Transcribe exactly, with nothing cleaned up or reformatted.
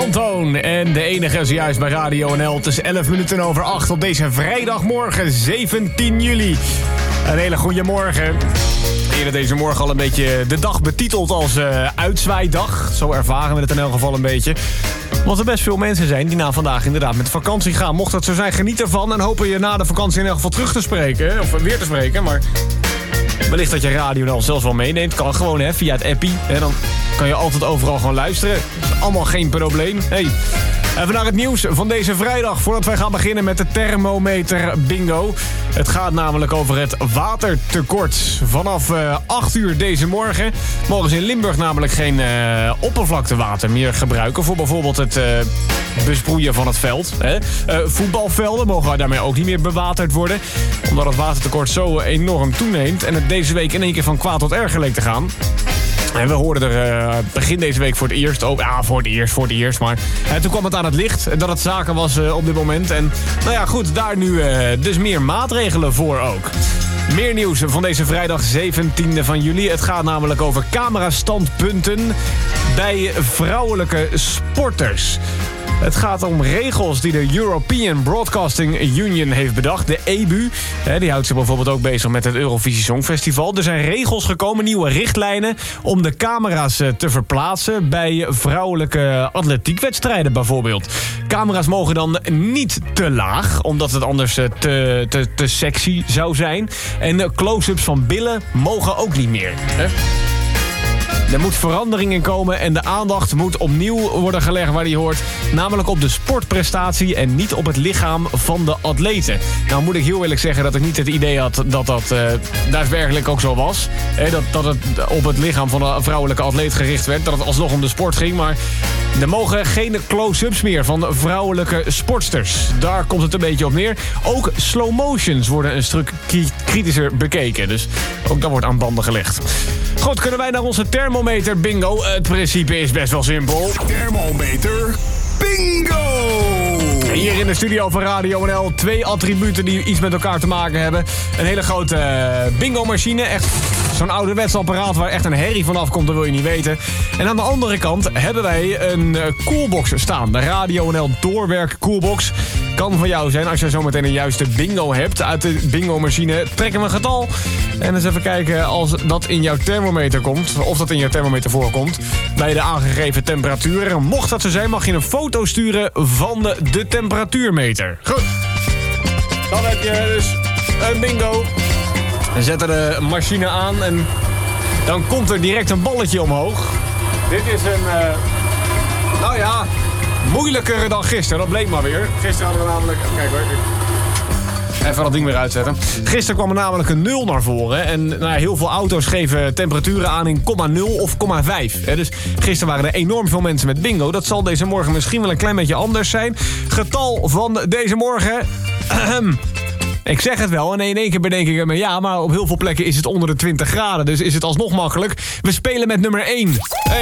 Antoon en de enige zojuist bij Radio N L. Het is elf minuten over acht op deze vrijdagmorgen, zeventien juli. Een hele goede morgen. Eerder deze morgen al een beetje de dag betiteld als uh, uitzwaaidag. Zo ervaren we het in elk geval een beetje. Want er best veel mensen zijn die na vandaag inderdaad met vakantie gaan. Mocht dat zo zijn, geniet ervan en hopen je na de vakantie in elk geval terug te spreken. Of weer te spreken, maar wellicht dat je Radio N L zelfs wel meeneemt. Kan gewoon hè, via het appie. Hè, dan kan je altijd overal gewoon luisteren. Dat is allemaal geen probleem. Hey. Even naar het nieuws van deze vrijdag, voordat wij gaan beginnen met de thermometer bingo. Het gaat namelijk over het watertekort. Vanaf uh, acht uur deze morgen mogen ze in Limburg namelijk geen uh, oppervlaktewater meer gebruiken. Voor bijvoorbeeld het uh, besproeien van het veld. Hè. Uh, voetbalvelden mogen daarmee ook niet meer bewaterd worden. Omdat het watertekort zo enorm toeneemt en het deze week in één keer van kwaad tot erger leek te gaan. En we hoorden er uh, begin deze week voor het eerst... Oh, ja, voor het eerst, voor het eerst. Maar uh, toen kwam het aan het licht dat het zaken was uh, op dit moment. En nou ja, goed, daar nu uh, dus meer maatregelen voor ook. Meer nieuws van deze vrijdag zeventiende van juli. Het gaat namelijk over camerastandpunten bij vrouwelijke sporters. Het gaat om regels die de European Broadcasting Union heeft bedacht. De E B U. Die houdt zich bijvoorbeeld ook bezig met het Eurovisie Songfestival. Er zijn regels gekomen, nieuwe richtlijnen om de camera's te verplaatsen bij vrouwelijke atletiekwedstrijden bijvoorbeeld. Camera's mogen dan niet te laag, omdat het anders te, te, te sexy zou zijn. En close-ups van billen mogen ook niet meer. Hè? Er moet verandering in komen en de aandacht moet opnieuw worden gelegd waar die hoort. Namelijk op de sportprestatie en niet op het lichaam van de atleten. Nou moet ik heel eerlijk zeggen dat ik niet het idee had dat dat uh, daadwerkelijk ook zo was. He, dat, dat het op het lichaam van een vrouwelijke atleet gericht werd. Dat het alsnog om de sport ging. Maar er mogen geen close-ups meer van vrouwelijke sportsters. Daar komt het een beetje op neer. Ook slow motions worden een stuk kritischer bekeken. Dus ook dat wordt aan banden gelegd. Goed, kunnen wij naar onze thermometer bingo? Het principe is best wel simpel. Thermometer bingo! Hier in de studio van Radio N L twee attributen die iets met elkaar te maken hebben. Een hele grote uh, bingo-machine. Echt zo'n ouderwets apparaat waar echt een herrie van afkomt, dat wil je niet weten. En aan de andere kant hebben wij een uh, coolbox staan. De Radio N L doorwerk coolbox. Kan van jou zijn als je zometeen een juiste bingo hebt. Uit de bingo-machine trekken we een getal. En eens even kijken als dat in jouw thermometer komt. Of dat in jouw thermometer voorkomt. Bij de aangegeven temperatuur. Mocht dat zo zijn, mag je een foto sturen van de, de temperatuurmeter. Goed. Dan heb je dus een bingo. We zetten de machine aan en dan komt er direct een balletje omhoog. Dit is een, uh, nou ja, moeilijker dan gisteren. Dat bleek maar weer. Gisteren hadden we namelijk... Kijk hoor. Even dat ding weer uitzetten. Gisteren kwam er namelijk een nul naar voren. En nou ja, heel veel auto's geven temperaturen aan in komma nul of komma vijf. Dus gisteren waren er enorm veel mensen met bingo. Dat zal deze morgen misschien wel een klein beetje anders zijn. Getal van deze morgen... Ik zeg het wel en in één keer bedenk ik me... ja, maar op heel veel plekken is het onder de twintig graden. Dus is het alsnog makkelijk. We spelen met nummer één. Hey.